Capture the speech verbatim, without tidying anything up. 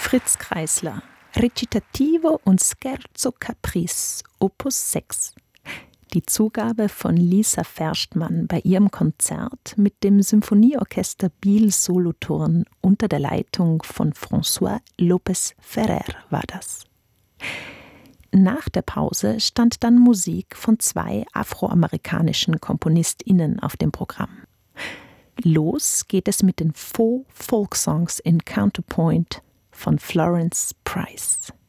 Fritz Kreisler, Recitativo und Scherzo Caprice, Opus sechs. Die Zugabe von Lisa Verstmann bei ihrem Konzert mit dem Symphonieorchester Biel Solothurn unter der Leitung von François Lopez Ferrer war das. Nach der Pause stand dann Musik von zwei afroamerikanischen KomponistInnen auf dem Programm. Los geht es mit den Faux Folk Songs in Counterpoint von Florence Price.